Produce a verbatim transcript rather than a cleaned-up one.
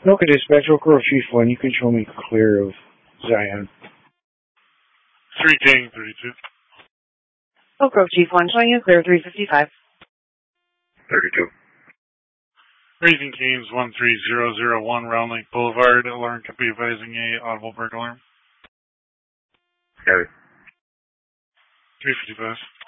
Okay, dispatch, Oak Grove Chief one, you can show me clear of Zion. three King thirty-two. Oak Grove Chief one, showing you clear three fifty-five. thirty-two. Raising Canes one three zero zero one, Round Lake Boulevard. Alarm could be advising a audible burglar. Heavy. three fifty-five.